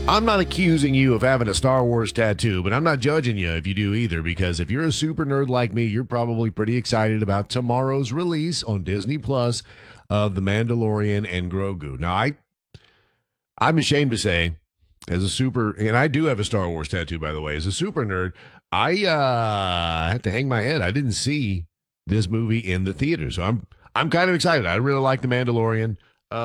I'm not accusing you of having a Star Wars tattoo, but I'm not judging you if you do either, because if you're a super nerd like me, you're probably pretty excited about tomorrow's release on Disney Plus of The Mandalorian and Grogu. Now, I'm ashamed to say, as a super, and I do have a Star Wars tattoo, by the way, as a super nerd, I have to hang my head. I didn't see this movie in the theater, so I'm kind of excited. I really like The Mandalorian.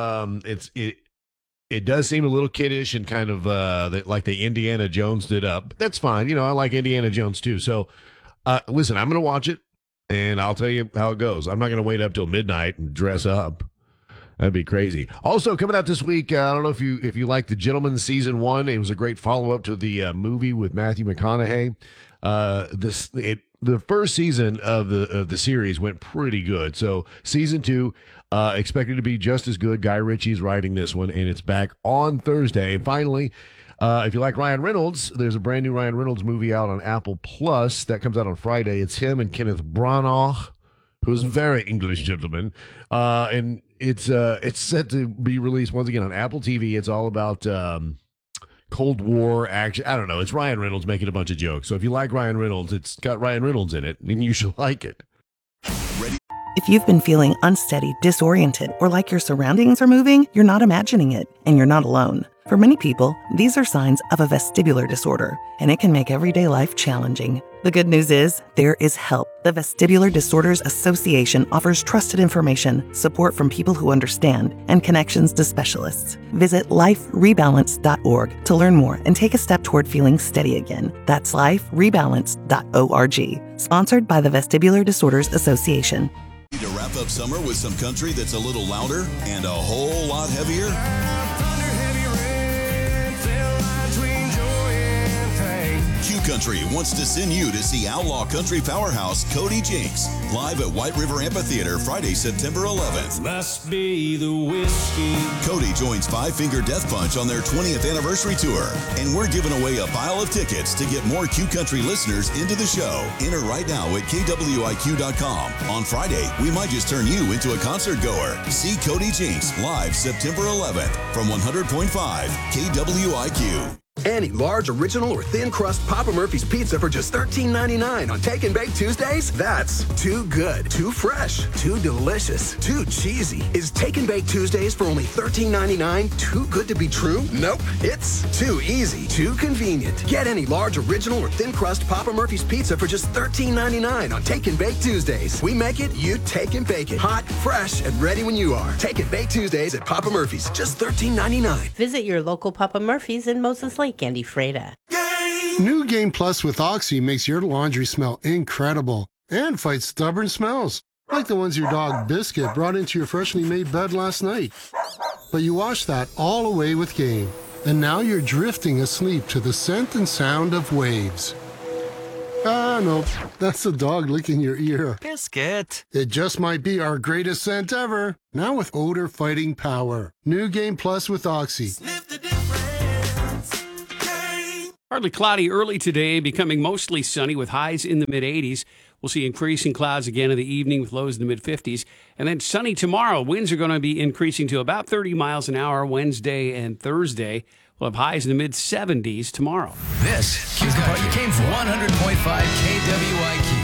It does seem a little kiddish and kind of like the Indiana Jones did up. But that's fine. You know, I like Indiana Jones too. So, listen, I'm going to watch it, and I'll tell you how it goes. I'm not going to wait up till midnight and dress up. That'd be crazy. Also, coming out this week, I don't know if you like The Gentleman Season 1. It was a great follow-up to the movie with Matthew McConaughey. The first season of the series went pretty good. So season 2 expected to be just as good. Guy Ritchie's writing this one, and it's back on Thursday. And finally, if you like Ryan Reynolds, there's a brand new Ryan Reynolds movie out on Apple Plus that comes out on Friday. It's him and Kenneth Branagh, who's a very English gentleman, and it's set to be released once again on Apple TV. It's all about Cold War action. I don't know. It's Ryan Reynolds making a bunch of jokes. So if you like Ryan Reynolds, it's got Ryan Reynolds in it, and you should like it. If you've been feeling unsteady, disoriented, or like your surroundings are moving, you're not imagining it, and you're not alone. For many people, these are signs of a vestibular disorder, and it can make everyday life challenging. The good news is, there is help. The Vestibular Disorders Association offers trusted information, support from people who understand, and connections to specialists. Visit liferebalance.org to learn more and take a step toward feeling steady again. That's liferebalance.org. Sponsored by the Vestibular Disorders Association. To wrap up summer with some country that's a little louder and a whole lot heavier? Q Country wants to send you to see outlaw country powerhouse Cody Jinks live at White River Amphitheater Friday, September 11th. Must be the whiskey. Cody joins Five Finger Death Punch on their 20th anniversary tour, and we're giving away a pile of tickets to get more Q Country listeners into the show. Enter right now at KWIQ.com. On Friday, we might just turn you into a concert goer. See Cody Jinks live September 11th from 100.5 KWIQ. Any large, original, or thin crust Papa Murphy's pizza for just $13.99 on Take and Bake Tuesdays? That's too good, too fresh, too delicious, too cheesy. Is Take and Bake Tuesdays for only $13.99 too good to be true? Nope. It's too easy, too convenient. Get any large, original, or thin crust Papa Murphy's pizza for just $13.99 on Take and Bake Tuesdays. We make it, you take and bake it. Hot, fresh, and ready when you are. Take and Bake Tuesdays at Papa Murphy's. Just $13.99. Visit your local Papa Murphy's in Moses Lake, Andy Freda. New Game Plus with Oxy makes your laundry smell incredible and fights stubborn smells, like the ones your dog Biscuit brought into your freshly made bed last night. But you washed that all away with Game, and now you're drifting asleep to the scent and sound of waves. Ah, no, that's the dog licking your ear. Biscuit. It just might be our greatest scent ever, now with odor-fighting power. New Game Plus with Oxy. Sniff the difference. Partly cloudy early today, becoming mostly sunny with highs in the mid-80s. We'll see increasing clouds again in the evening with lows in the mid-50s. And then sunny tomorrow. Winds are going to be increasing to about 30 miles an hour Wednesday and Thursday. We'll have highs in the mid-70s tomorrow. This is the part you came for. 100.5 KWIQ.